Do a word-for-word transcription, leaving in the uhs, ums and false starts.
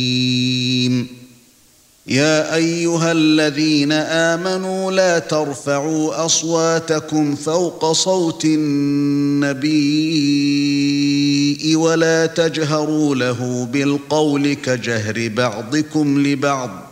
يا ايها الذين آمنوا لا ترفعوا اصواتكم فوق صوت النبي ولا تجهروا له بالقول كجهر بعضكم لبعض